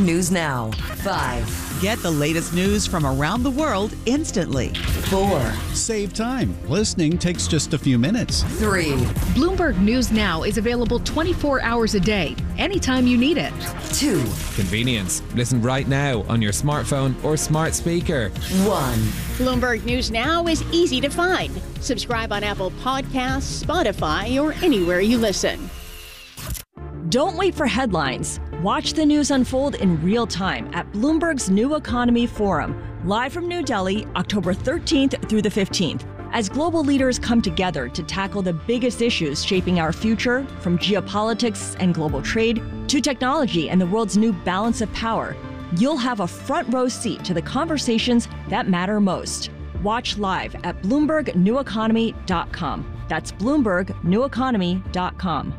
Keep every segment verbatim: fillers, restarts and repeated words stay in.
News Now. Five. Get the latest news from around the world instantly. Four. Save time. Listening takes just a few minutes. Three. Bloomberg News Now is available twenty-four hours a day, anytime you need it. Two. Convenience. Listen right now on your smartphone or smart speaker. One. Bloomberg News Now is easy to find. Subscribe on Apple Podcasts, Spotify, or anywhere you listen. Don't wait for headlines. Watch the news unfold in real time at Bloomberg's New Economy Forum, live from New Delhi, October thirteenth through the fifteenth. As global leaders come together to tackle the biggest issues shaping our future, from geopolitics and global trade to technology and the world's new balance of power, you'll have a front row seat to the conversations that matter most. Watch live at Bloomberg New Economy dot com. That's Bloomberg New Economy dot com.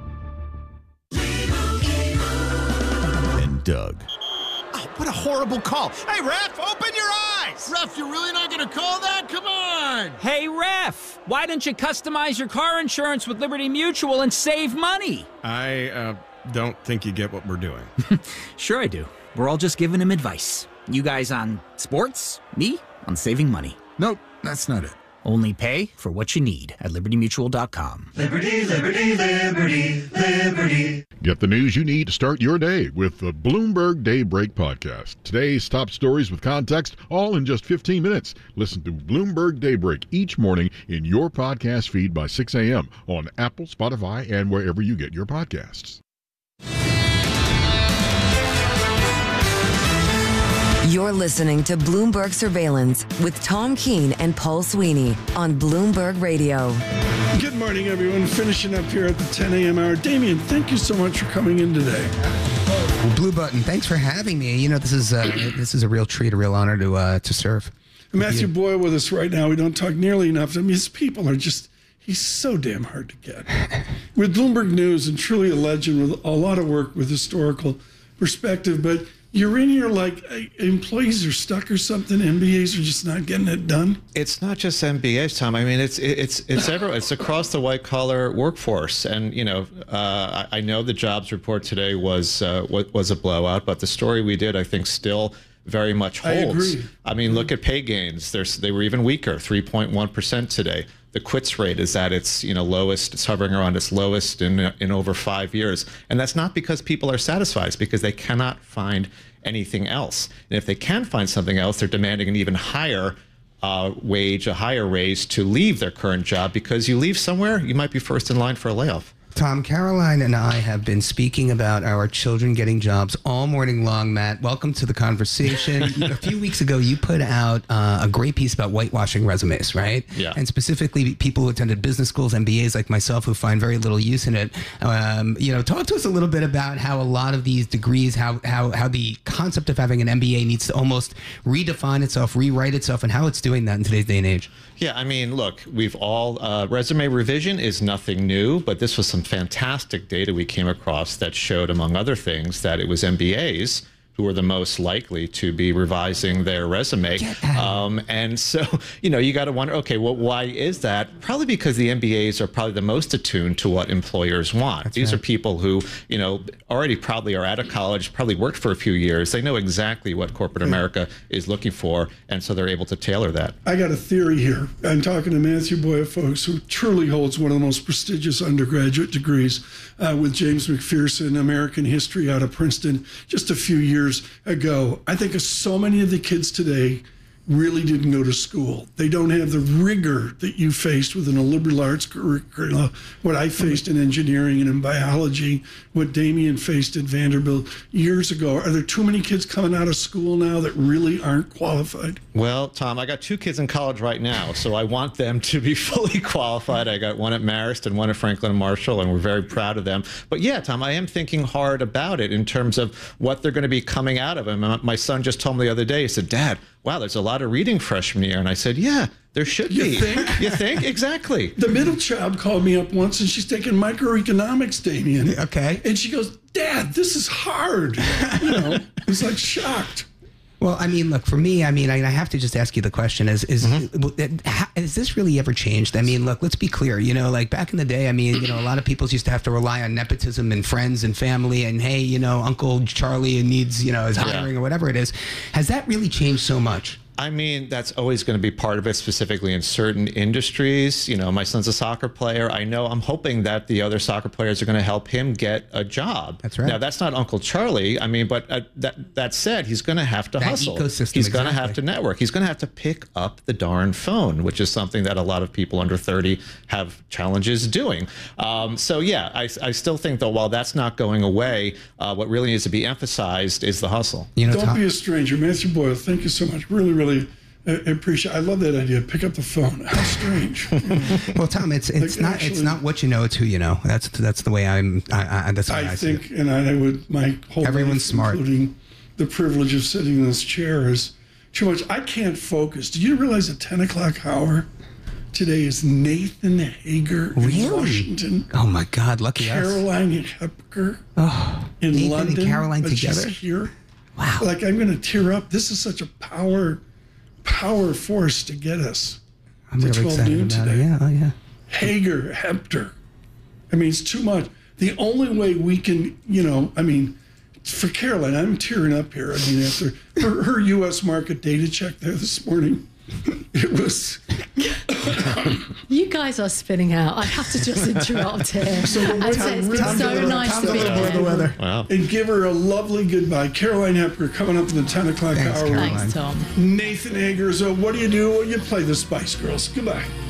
Doug. Oh, what a horrible call. Hey, ref, open your eyes. Ref, you're really not going to call that? Come on. Hey, ref, why don't you customize your car insurance with Liberty Mutual and save money? I uh, don't think you get what we're doing. Sure I do. We're all just giving him advice. You guys on sports, me on saving money. Nope, that's not it. Only pay for what you need at Liberty Mutual dot com. Liberty, liberty, liberty, liberty. Get the news you need to start your day with the Bloomberg Daybreak podcast. Today's top stories with context, all in just fifteen minutes. Listen to Bloomberg Daybreak each morning in your podcast feed by six a.m. on Apple, Spotify, and wherever you get your podcasts. You're listening to Bloomberg Surveillance with Tom Keene and Paul Sweeney on Bloomberg Radio. Good morning, everyone. Finishing up here at the ten a.m. hour. Damien, thank you so much for coming in today. Well, Blue Button, thanks for having me. You know, this is uh, this is a real treat, a real honor to uh, to serve. Matthew Boyle with us right now. We don't talk nearly enough. I mean, his people are just, he's so damn hard to get. With Bloomberg News, and truly a legend with a lot of work with historical perspective, but you're in here like employees are stuck or something. M B As are just not getting it done. It's not just M B As, Tom. I mean, it's it's it's everywhere. It's across the white collar workforce. And you know, uh, I know the jobs report today was uh, was a blowout, but the story we did, I think, still very much holds. I agree. I mean, look at pay gains. There's they were even weaker, three point one percent today. The quits rate is at its you know lowest. It's hovering around its lowest in in over five years, and that's not because people are satisfied. It's because they cannot find anything else. And if they can find something else, they're demanding an even higher uh, wage, a higher raise to leave their current job. Because you leave somewhere, you might be first in line for a layoff. Tom, Caroline and I have been speaking about our children getting jobs all morning long. Matt, welcome to the conversation. A few weeks ago, you put out uh, a great piece about whitewashing resumes, right? Yeah. And specifically, people who attended business schools, M B As like myself, who find very little use in it. Um, you know, talk to us a little bit about how a lot of these degrees, how how how the concept of having an M B A needs to almost redefine itself, rewrite itself, and how it's doing that in today's day and age. Yeah, I mean, look, we've all, uh, resume revision is nothing new, but this was some fantastic data we came across that showed, among other things, that it was M B As who were the most likely to be revising their resume. Um, and so, you know, you got to wonder, okay, well, why is that? Probably because the M B As are probably the most attuned to what employers want. That's These right. are people who, you know, already probably are out of college, probably worked for a few years. They know exactly what corporate yeah. America is looking for, and so they're able to tailor that. I got a theory here. I'm talking to Matthew Boyle, folks, who truly holds one of the most prestigious undergraduate degrees uh, with James McPherson, American History out of Princeton, just a few years ago. I think so many of the kids today really didn't go to school. They don't have the rigor that you faced within a liberal arts curricula, what I faced in engineering and in biology, what Damien faced at Vanderbilt years ago. Are there too many kids coming out of school now that really aren't qualified? Well, Tom, I got two kids in college right now, so I want them to be fully qualified. I got one at Marist and one at Franklin and Marshall, and we're very proud of them. But yeah, Tom, I am thinking hard about it in terms of what they're going to be coming out of them. My son just told me the other day, he said, Dad, wow, there's a lot of reading freshman year. And I said, yeah, there should you be. You think? You think? Exactly. The middle child called me up once, and she's taking microeconomics, Damien. Okay. And she goes, Dad, this is hard. You know, I was like shocked. Well, I mean, look, for me, I mean, I, I have to just ask you the question, is is, mm-hmm. how, has this really ever changed? I mean, look, let's be clear, you know, like back in the day, I mean, you know, a lot of people used to have to rely on nepotism and friends and family and, hey, you know, Uncle Charlie needs, you know, is hiring yeah. or whatever it is. Has that really changed so much? I mean, that's always going to be part of it, specifically in certain industries. You know, my son's a soccer player. I know I'm hoping that the other soccer players are going to help him get a job. That's right. Now, that's not Uncle Charlie. I mean, but uh, that that said, he's going to have to that hustle. Ecosystem, he's exactly. going to have to network. He's going to have to pick up the darn phone, which is something that a lot of people under thirty have challenges doing. Um, so, yeah, I, I still think, though, while that's not going away, uh, what really needs to be emphasized is the hustle. You know, Don't Tom- be a stranger. Matthew Boyle, thank you so much. Really, really I appreciate. I love that idea. Pick up the phone. How strange. Well, Tom, it's it's like not actually, it's not what you know. It's who you know. That's that's the way I'm. I, I, that's the way I, I think, and I would my whole everyone's life, smart, including the privilege of sitting in this chair, is too much. I can't focus. Do you realize the ten o'clock hour today is Nathan Hager really? in Washington? Oh my God, lucky Caroline us. Caroline Hepker oh, in Nathan London. and Caroline but together. Just here. Wow. Like I'm going to tear up. This is such a power. Power force to get us. I'm really excited about today. it. Yeah, oh yeah. Hager, Hepter. I mean, it's too much. The only way we can, you know, I mean, for Caroline, I'm tearing up here. I mean, after her, her U S market data check there this morning, it was. You guys are spinning out. I have to just interrupt here. So and say it's been so nice to be here. The weather. Wow. And give her a lovely goodbye. Caroline Hepker coming up in the ten o'clock Thanks, hour. Caroline. Thanks, Tom. Nathan Hager. So what do you do? You play the Spice Girls. Goodbye.